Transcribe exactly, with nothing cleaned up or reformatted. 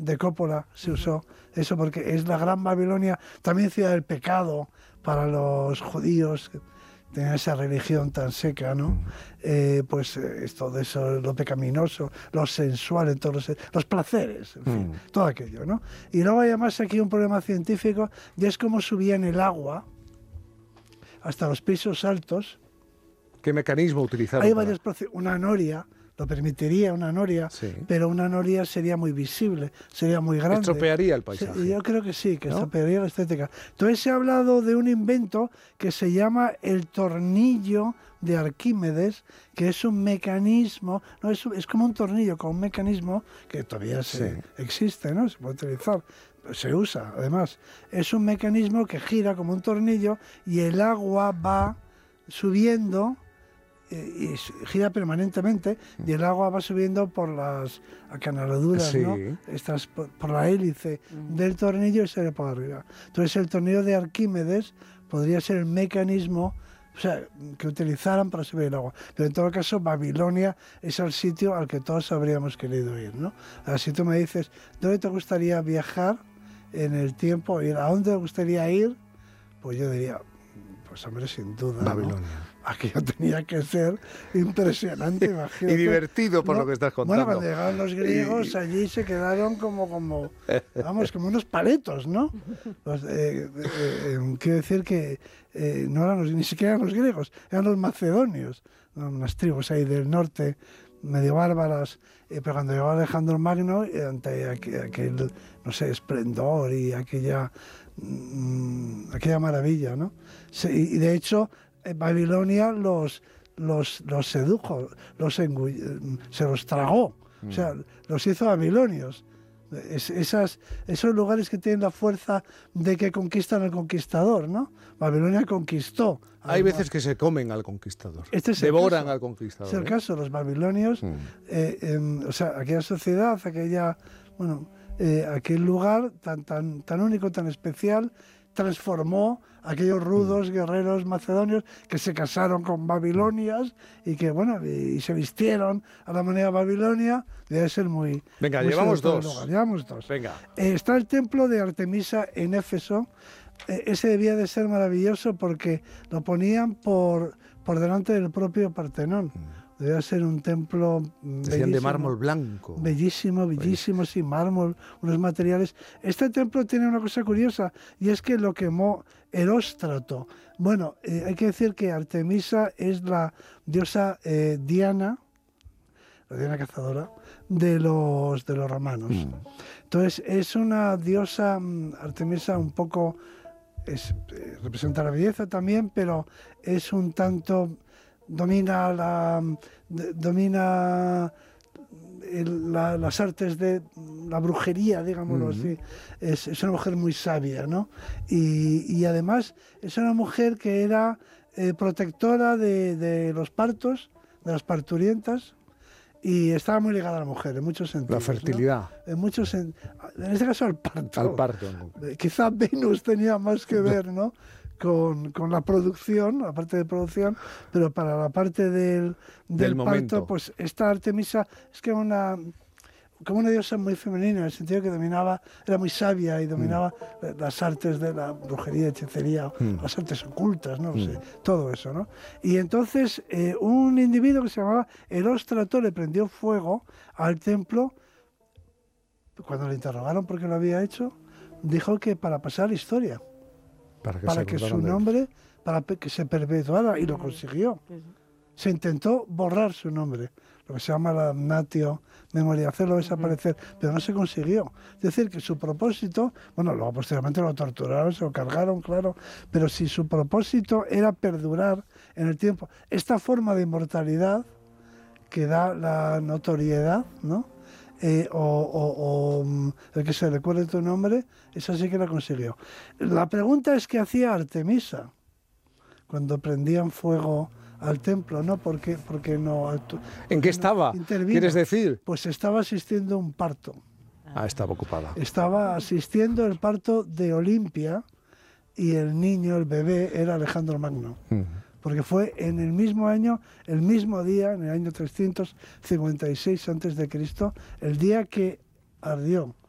de Coppola se usó eso porque es la Gran Babilonia, también ciudad del pecado para los judíos, que tenían esa religión tan seca, ¿no? Uh-huh. Eh, pues eh, es todo eso, lo pecaminoso, lo sensual, en todos los, los placeres, en fin, uh-huh. todo aquello, ¿no? Y luego hay además aquí un problema científico, y es cómo subían el agua hasta los pisos altos. ¿Qué mecanismo utilizaron? Hay varios procesos, una noria, lo permitiría una noria, sí. pero una noria sería muy visible, sería muy grande. Estropearía el paisaje. Sí, yo creo que sí, que ¿no? estropearía la estética. Entonces se ha hablado de un invento que se llama el tornillo de Arquímedes, que es un mecanismo, no es, es como un tornillo con un mecanismo que todavía se, sí. existe, ¿no? Se puede utilizar, se usa además. Es un mecanismo que gira como un tornillo y el agua va subiendo y gira permanentemente y el agua va subiendo por las acanaladuras, sí. ¿no? Estas, por, por la hélice mm. del tornillo y sale por arriba. Entonces el tornillo de Arquímedes podría ser el mecanismo, o sea, que utilizaran para subir el agua. Pero en todo caso Babilonia es el sitio al que todos habríamos querido ir, ¿no? Ahora, si tú me dices, ¿dónde te gustaría viajar en el tiempo? ¿A dónde te gustaría ir? Pues yo diría, pues hombre, sin duda, Babilonia. ¿no? Aquello tenía que ser impresionante, imagínate. Y divertido por ¿no? lo que estás contando. Bueno, cuando llegaron los griegos, allí se quedaron como, como vamos, como unos paletos, ¿no? Pues, eh, eh, eh, quiero decir que eh, no eran los, ni siquiera eran los griegos, eran los macedonios, ¿no? Unas tribus ahí del norte, medio bárbaras, eh, pero cuando llegó Alejandro Magno, eh, ante aquel, aquel, no sé, esplendor y aquella, mm, aquella maravilla, ¿no? Se, y, y de hecho, Babilonia los, los, los sedujo, los engull- se los tragó, mm. o sea, los hizo babilonios. Es, esas, esos lugares que tienen la fuerza de que conquistan al conquistador, ¿no? Babilonia conquistó. Hay veces que se comen al conquistador, este es devoran caso, al conquistador. Es el ¿eh? caso, los babilonios, mm. eh, eh, o sea, aquella sociedad, aquella, bueno, eh, aquel lugar tan, tan, tan único, tan especial, transformó a aquellos rudos mm. guerreros macedonios que se casaron con babilonias y que, bueno, y, y se vistieron a la manera babilonia. Debe ser muy... Venga, muy llevamos dos. Llevamos dos. Venga. Eh, está el templo de Artemisa en Éfeso. Eh, ese debía de ser maravilloso porque lo ponían por, por delante del propio Partenón. Mm. Debía ser un templo Decían de mármol blanco. Bellísimo, bellísimo, sí, mármol, unos materiales. Este templo tiene una cosa curiosa, y es que lo quemó Heróstrato. Bueno, eh, hay que decir que Artemisa es la diosa eh, Diana, la Diana cazadora, de los, de los romanos. Mm. Entonces, es una diosa, Artemisa, un poco, es, eh, representa la belleza también, pero es un tanto... domina la domina el, la, las artes de la brujería, digámoslo uh-huh. así. Es, es una mujer muy sabia, ¿no? Y, y además es una mujer que era eh, protectora de, de los partos, de las parturientas, y estaba muy ligada a la mujer en muchos sentidos. La fertilidad. ¿no? En muchos en, en este caso al parto. Al parto. Eh, quizá Venus tenía más que ver, ¿no? Con, con la producción, la parte de producción, pero para la parte del, del, del parto, momento. Pues esta Artemisa es que una como una diosa muy femenina, en el sentido que dominaba, era muy sabia y dominaba mm. las artes de la brujería, hechicería, mm. las artes ocultas, no mm. sé, todo eso, ¿no? Y entonces eh, un individuo que se llamaba Heróstrato le prendió fuego al templo. Cuando le interrogaron por qué lo había hecho, dijo que para pasar la historia. Para que, para que su nombre, para que se perpetuara, y lo consiguió. Se intentó borrar su nombre, lo que se llama la damnatio memoria, hacerlo desaparecer, uh-huh. pero no se consiguió. Es decir, que su propósito, bueno, luego posteriormente lo torturaron, se lo cargaron, claro, pero si su propósito era perdurar en el tiempo, esta forma de inmortalidad que da la notoriedad, ¿no? Eh, o, o, o el que se recuerde tu nombre, esa sí que la consiguió. La pregunta es qué hacía Artemisa cuando prendían fuego al templo, ¿no? ¿Por qué, por qué no actu- ¿En qué estaba? Intervino? ¿Quieres decir? Pues estaba asistiendo a un parto. Ah, estaba ocupada. Estaba asistiendo al parto de Olimpia y el niño, el bebé, era Alejandro Magno. Uh-huh. Porque fue en el mismo año, el mismo día, en el año trescientos cincuenta y seis antes de Cristo, el día que ardió